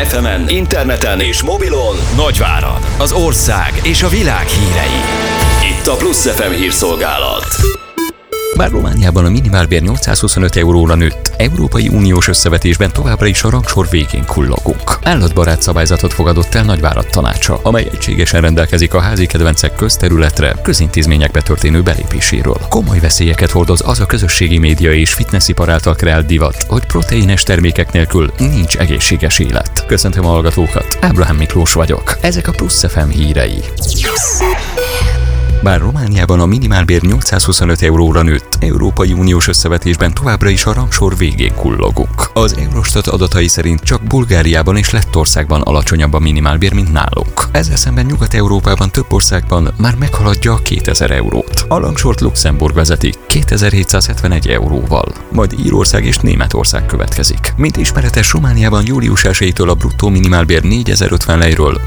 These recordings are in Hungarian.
FM-en, interneten és mobilon Nagyvárad, az ország és a világ hírei. Itt a Plusz FM hírszolgálat. Bár Romániában a minimálbér 825 euróra nőtt, Európai Uniós összevetésben továbbra is a rangsor végén kullogunk. Állatbarát szabályzatot fogadott el Nagyvárad tanácsa, amely egységesen rendelkezik a házi kedvencek közterületre, közintézményekbe történő belépéséről. Komoly veszélyeket hordoz az a közösségi média és fitnessipar által kreált divat, hogy proteínes termékek nélkül nincs egészséges élet. Köszöntöm a hallgatókat, Ábrahám Miklós vagyok. Ezek a Plusz FM hírei. Bár Romániában a minimálbér 825 euróra nőtt, Európai Uniós összevetésben továbbra is a rangsor végén kullogunk. Az Eurostat adatai szerint csak Bulgáriában és Lettországban alacsonyabb a minimálbér, mint nálunk. Ezzel szemben Nyugat-Európában több országban már meghaladja a 2000 eurót. A rangsort Luxemburg vezeti 2771 euróval, majd Írország és Németország következik. Mint ismeretes, Romániában július 1-től a bruttó minimálbér 4050 lejről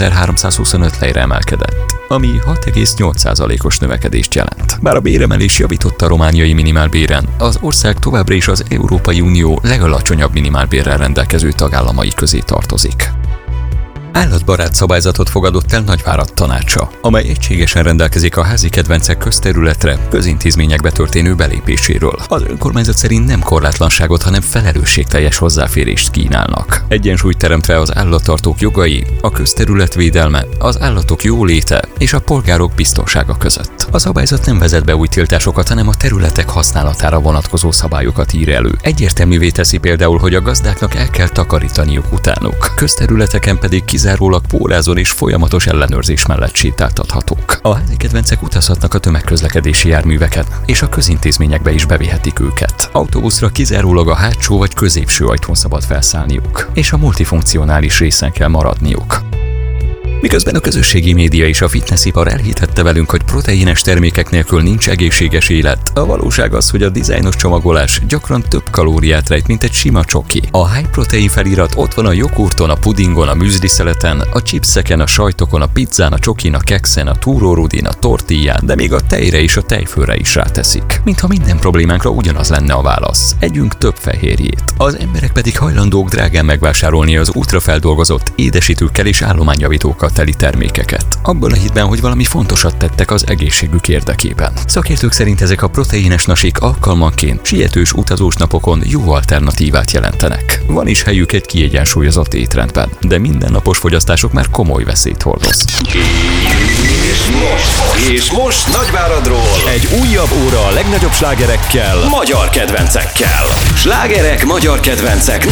4325 lejre emelkedett, ami 6,8%-os növekedést jelent. Bár a béremelés javította a romániai minimálbéren, az ország továbbra is az Európai Unió legalacsonyabb minimálbérrel rendelkező tagállamai közé tartozik. Állatbarát szabályzatot fogadott el Nagyvárad tanácsa, amely egységesen rendelkezik a házi kedvencek közterületre, közintézményekbe történő belépéséről. Az önkormányzat szerint nem korlátlanságot, hanem felelősségteljes hozzáférést kínálnak. Egyensúlyt teremtve az állattartók jogai, a közterület védelme, az állatok jóléte és a polgárok biztonsága között. A szabályzat nem vezet be új tiltásokat, hanem a területek használatára vonatkozó szabályokat ír elő. Egyértelművé teszi például, hogy a gazdáknak el kell takarítaniuk utánuk. Közterületeken pedig kizárólag pórázon és folyamatos ellenőrzés mellett sétáltathatók. A házi kedvencek utazhatnak a tömegközlekedési járműveken, és a közintézményekbe is bevihetik őket. Autóbuszra kizárólag a hátsó vagy középső ajtón szabad felszállniuk, és a multifunkcionális részen kell maradniuk. Miközben a közösségi média és a fitnessipar elhitette velünk, hogy proteínes termékek nélkül nincs egészséges élet, a valóság az, hogy a dizájnos csomagolás gyakran több kalóriát rejt, mint egy sima csoki. A high protein felirat ott van a jogurton, a pudingon, a müzliszeleten, a chipseken, a sajtokon, a pizzán, a csokin, a kekszen, a túrórudin, a tortillán, de még a tejre és a tejfőre is ráteszik. Mintha minden problémánkra ugyanaz lenne a válasz. Együnk több fehérjét. Az emberek pedig hajlandók drágán megvásárolni az ultrafeldolgozott édesítőkkel és állományjavítókkal teli termékeket, abban a hitben, hogy valami fontosat tettek az egészségük érdekében. Szakértők szerint ezek a proteínes nasik alkalmanként sietős utazós napokon jó alternatívát jelentenek. Van is helyük egy kiegyensúlyozott étrendben, de mindennapos fogyasztásuk már komoly veszélyt hordoz. És most Nagyváradról egy újabb óra a legnagyobb slágerekkel, magyar kedvencekkel. Slágerek, magyar kedvencek